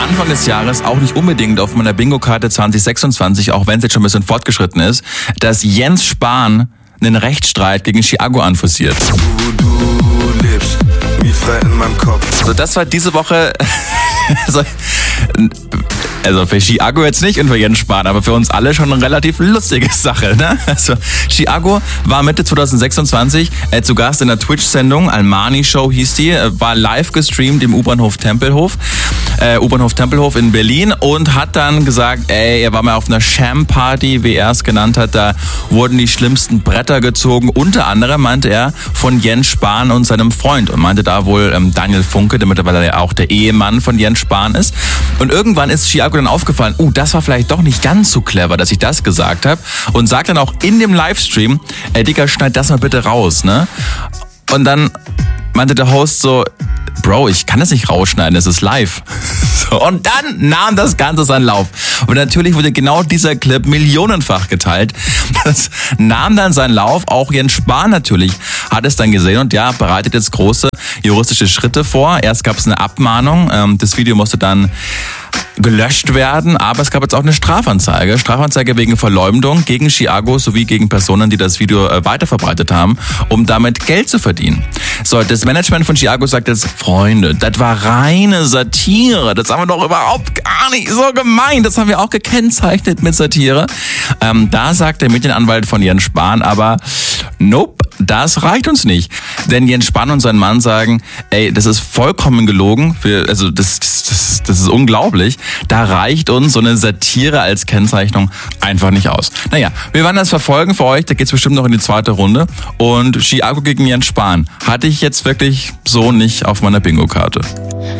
Anfang des Jahres, auch nicht unbedingt auf meiner Bingo-Karte 2026, auch wenn es jetzt schon ein bisschen fortgeschritten ist, dass Jens Spahn einen Rechtsstreit gegen Chiago anforciert. Du lebst wie frei in meinem Kopf. Also das war diese Woche, also für Chiago jetzt nicht und für Jens Spahn, aber für uns alle schon eine relativ lustige Sache, ne? Also Chiago war Mitte 2026 zu Gast in der Twitch-Sendung, Almani Show hieß die, war live gestreamt im U-Bahnhof Tempelhof in Berlin und hat dann gesagt, er war mal auf einer Sham-Party, wie er es genannt hat, da wurden die schlimmsten Bretter gezogen, unter anderem, meinte er, von Jens Spahn und seinem Freund und meinte da wohl Daniel Funke, der mittlerweile ja auch der Ehemann von Jens Spahn ist. Und irgendwann ist Chiago dann aufgefallen, das war vielleicht doch nicht ganz so clever, dass ich das gesagt habe und sagt dann auch in dem Livestream, Digga, schneid das mal bitte raus, ne? Und dann meinte der Host so, Bro, ich kann das nicht rausschneiden, es ist live. So, und dann nahm das Ganze seinen Lauf. Und natürlich wurde genau dieser Clip millionenfach geteilt. Das nahm dann seinen Lauf. Auch Jens Spahn natürlich hat es dann gesehen und ja, bereitet jetzt große juristische Schritte vor. Erst gab es eine Abmahnung. Das Video musste dann gelöscht werden, aber es gab jetzt auch eine Strafanzeige wegen Verleumdung gegen Chiago sowie gegen Personen, die das Video weiterverbreitet haben, um damit Geld zu verdienen. So, das Management von Chiago sagt jetzt, Freunde, das war reine Satire, das haben wir doch überhaupt gar nicht so gemeint, das haben wir auch gekennzeichnet mit Satire. Da sagt der Medienanwalt von Jens Spahn aber, nope, das reicht uns nicht. Denn Jens Spahn und sein Mann sagen, das ist vollkommen gelogen, das ist unglaublich. Da reicht uns so eine Satire als Kennzeichnung einfach nicht aus. Naja, wir werden das verfolgen für euch, da geht's bestimmt noch in die zweite Runde. Und Chiago gegen Jens Spahn hatte ich jetzt wirklich so nicht auf meiner Bingo-Karte.